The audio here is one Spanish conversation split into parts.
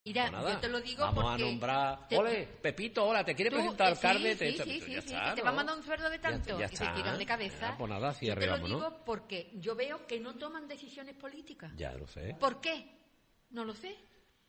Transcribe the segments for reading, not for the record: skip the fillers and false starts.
Mira, pues nada, yo te lo digo vamos porque... a nombrar... ¡Ole, Pepito, hola! ¿Te quiere presentar alcalde? Sí, que te va a mandar un sueldo de tanto ya y está. se tiran de cabeza. Pues nada, Yo te lo vámonos. digo porque yo veo que no toman decisiones políticas. Ya lo sé. ¿Por qué? No lo sé.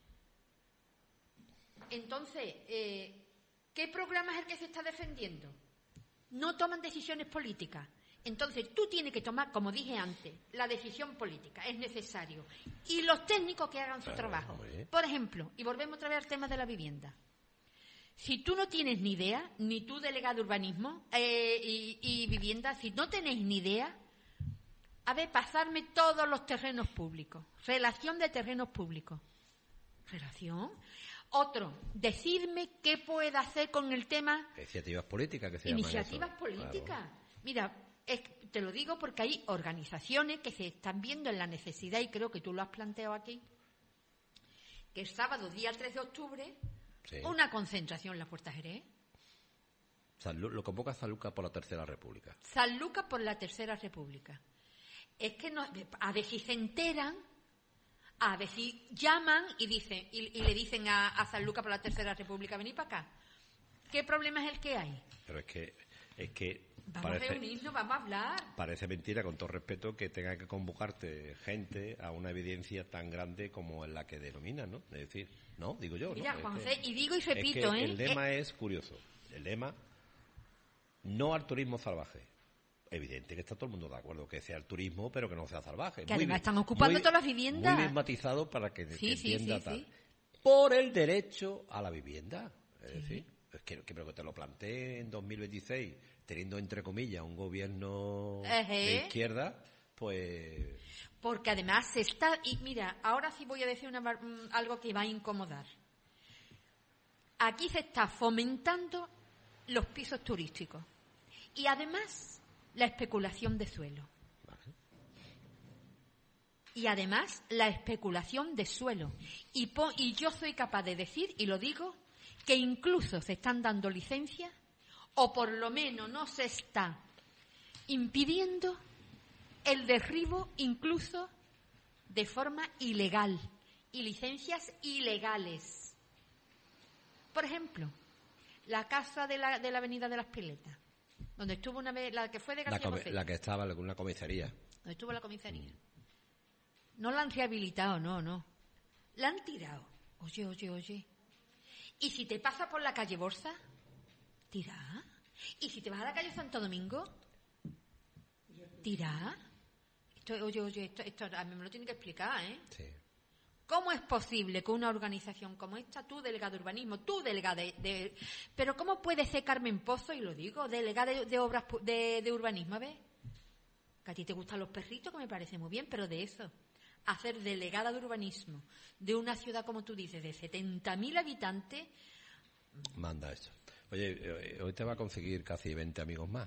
Entonces, ¿qué programa es el que se está defendiendo? No toman decisiones políticas. Entonces, tú tienes que tomar, como dije antes, la decisión política, es necesario. Y los técnicos que hagan su trabajo. Por ejemplo, y volvemos otra vez al tema de la vivienda. Si tú no tienes ni idea, ni tú delegado de urbanismo y vivienda, si no tenéis ni idea, a ver, pasarme todos los terrenos públicos. Relación de terrenos públicos. ¿Relación? Otro, decirme qué puede hacer con el tema... Iniciativas políticas, que se Iniciativas llaman eso. políticas. Claro. Mira, te lo digo porque hay organizaciones que se están viendo en la necesidad, y creo que tú lo has planteado aquí, que el sábado, día 3 de octubre, una concentración en la Puerta Jerez. Lo convoca Sanlúcar por la Tercera República. Sanlúcar por la Tercera República. Es que no, a ver si se enteran, a ver si llaman y dicen y le dicen a Sanlúcar por la Tercera República, venid para acá. ¿Qué problema es el que hay? Pero es que vamos a reunirnos, vamos a hablar. Parece mentira, con todo respeto, que tenga que convocarte gente a una evidencia tan grande como en la que denominan, ¿no? Es decir, no, digo yo. Mira, ¿no? Juanfe, y digo y repito, el lema es curioso. El lema, no al turismo salvaje. Evidente que está todo el mundo de acuerdo que sea el turismo, pero que no sea salvaje. Que además están ocupando todas las viviendas. Muy bien matizado para que entienda tal. Sí. Por el derecho a la vivienda. Es decir, pero que te lo planteé en 2026, teniendo entre comillas un gobierno de izquierda, pues... Porque además se está... Y mira, ahora sí voy a decir algo que va a incomodar. Aquí se está fomentando los pisos turísticos. Y además... la especulación de suelo. Y además, la especulación de suelo. Y yo soy capaz de decir, y lo digo, que incluso se están dando licencias, o por lo menos no se está impidiendo el derribo incluso de forma ilegal. Y licencias ilegales. Por ejemplo, la casa de la Avenida de las Piletas, donde estuvo una vez, la que fue de García José. La que estaba en una comisaría. Donde estuvo la comisaría. No la han rehabilitado, no. La han tirado. Oye. ¿Y si te pasas por la calle Borsa? Tira. ¿Y si te vas a la calle Santo Domingo? Tira. Esto a mí me lo tienen que explicar, ¿eh? Sí. ¿Cómo es posible que una organización como esta, tú delegada de urbanismo, tú delegada pero cómo puede ser Carmen Pozo, y lo digo, delegada de obras de urbanismo, ¿ves? Que a ti te gustan los perritos, que me parece muy bien, pero de eso, hacer delegada de urbanismo de una ciudad, como tú dices, de 70.000 habitantes... Manda eso. Oye, hoy te va a conseguir casi 20 amigos más.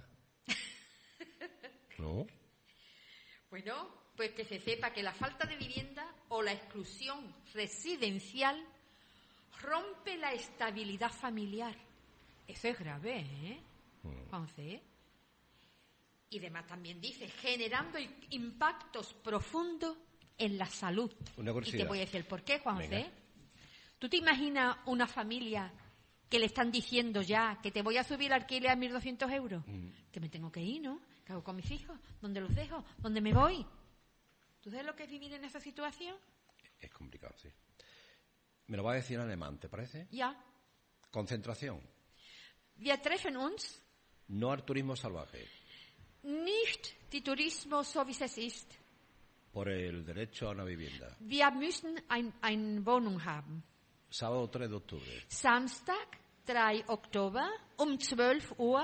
¿No? Bueno... pues que se sepa que la falta de vivienda o la exclusión residencial rompe la estabilidad familiar. Eso es grave, ¿eh? Juanfe. Y además también dice, generando impactos profundos en la salud. Una curiosidad. Y te voy a decir el por qué, Juanfe. Venga. ¿Tú te imaginas una familia que le están diciendo ya que te voy a subir el alquiler a 1.200 euros? Que me tengo que ir, ¿no? ¿Qué hago con mis hijos? ¿Dónde los dejo? ¿Dónde me voy? ¿Tú sabes lo que es vivir en esa situación? Es complicado, sí. Me lo va a decir en alemán, ¿te parece? Ya. Concentración. Wir treffen uns. No al turismo salvaje. Nicht die Tourismus so wie es ist. Por el derecho a una vivienda. Wir müssen eine Wohnung haben. Sábado 3 de octubre. Samstag 3 Oktober 12 Uhr.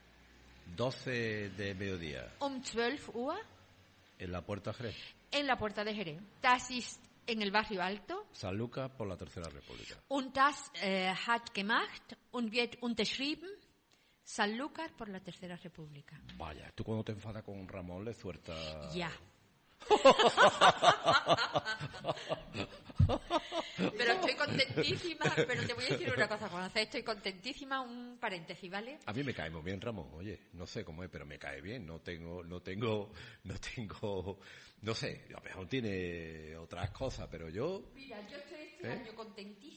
12 de mediodía. 12 Uhr. En la Puerta Jerez. En la Puerta de Jerez. Das ist en el barrio Alto. Sanlúcar por la Tercera República. Und das hat gemacht und wird unterschrieben Sanlúcar por la Tercera República. Vaya, tú cuando te enfadas con Ramón le sueltas... Ya. Pero estoy contentísima, pero te voy a decir una cosa, Juan, estoy contentísima, un paréntesis, ¿vale? A mí me cae muy bien, Ramón, oye, no sé cómo es, pero me cae bien, no sé, a lo mejor tiene otras cosas, pero yo... Mira, yo estoy este año contentísima